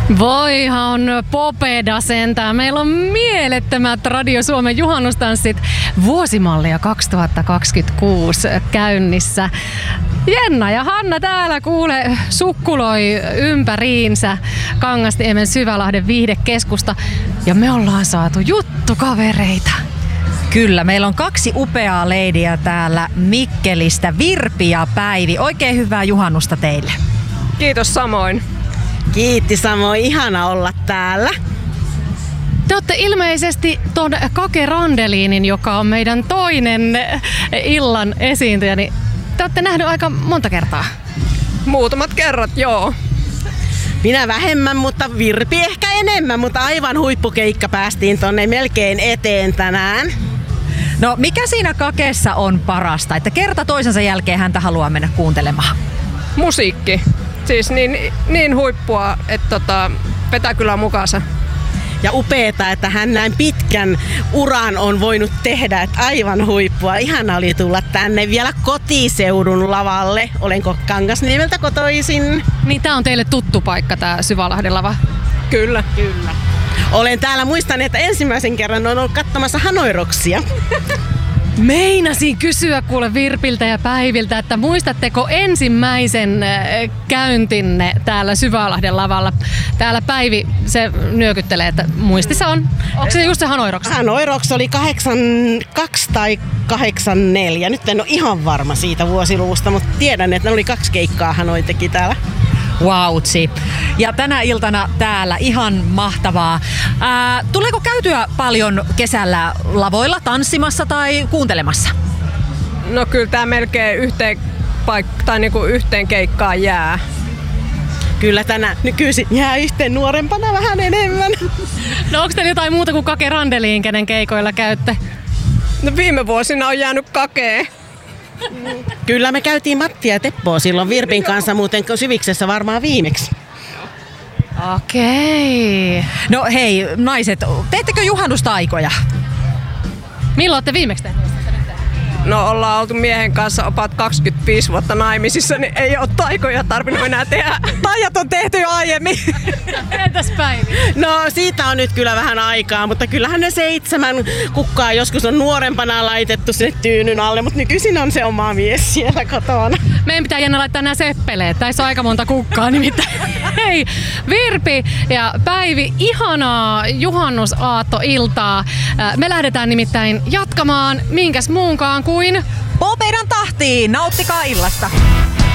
Voihan popeda sentään. Meillä on mielettömät Radio Suomen juhannustanssit vuosimallia 2026 käynnissä. Jenna ja Hanna täällä kuule sukkuloi ympäriinsä Kangasniemen Syvälahden viihdekeskusta ja me ollaan saatu juttukavereita. Kyllä, meillä on kaksi upeaa leidiä täällä Mikkelistä, Virpi ja Päivi. Oikein hyvää juhannusta teille. Kiitos samoin. Kiitti samoin, ihana olla täällä. Te olette ilmeisesti ton Kake Randeliinin, joka on meidän toinen illan esiintyjä, niin te olette nähnyt aika monta kertaa. Muutamat kerrat, joo. Minä vähemmän, mutta Virpi ehkä enemmän, mutta aivan huippukeikka päästiin tonne melkein eteen tänään. No mikä siinä Kakeessa on parasta, että kerta toisensa jälkeen häntä haluaa mennä kuuntelemaan? Musiikki. Siis niin huippua, että vetää kyllä mukaansa. Ja upeeta, että hän näin pitkän uran on voinut tehdä, että aivan huippua. Ihana oli tulla tänne vielä kotiseudun lavalle. Olenko Kangasniemeltä kotoisin? Niin tää on teille tuttu paikka, tää Syvälahden lava? Kyllä. Kyllä. Olen täällä, muistan, että ensimmäisen kerran on ollut katsomassa Hanoiroksia. Meinasin kysyä kuule Virpiltä ja Päiviltä, että muistatteko ensimmäisen käyntinne täällä Syvälahden lavalla? Täällä Päivi, se nyökyttelee, että muistissa on. Onko se just se Hanoiroks? Hanoiroks oli 82 tai 84. Nyt en ole ihan varma siitä vuosiluvusta, mutta tiedän, että ne oli 2 keikkaa Hanoi teki täällä. Wautsi. Ja tänä iltana täällä ihan mahtavaa. Tuleeko käytyä paljon kesällä lavoilla tanssimassa tai kuuntelemassa? No kyllä tää melkein yhteen keikkaan jää. Kyllä tänä nykyisin jää yhteen nuorempana vähän enemmän. No onko teillä jotain muuta kuin Kake Randeliin, kenen keikoilla käytte? No viime vuosina on jäänyt Kakee. Kyllä me käytiin Mattia ja Teppoa silloin Virpin kanssa, muuten Syviksessä varmaan viimeksi. Okei. No hei naiset, teettekö juhannustaikoja? Milloin olette viimeksi tehneet? No ollaan oltu miehen kanssa opat 25 vuotta naimisissa, niin ei ole taikoja tarvinnut enää tehdä. Taijat on tehty jo aiemmin. Entäs Päivi? No siitä on nyt kyllä vähän aikaa, mutta kyllähän ne 7 kukkaa joskus on nuorempana laitettu sinne tyynyn alle, mutta nykyisin on se oma mies siellä kotona. Meidän pitää Jenna laittaa nämä seppeleet. Tässä on aika monta kukkaa nimittäin. Hei, Virpi ja Päivi, ihanaa juhannusaattoiltaa. Me lähdetään nimittäin jatkamaan minkäs muunkaan kuin Popedan tahtiin, nauttikaa illasta!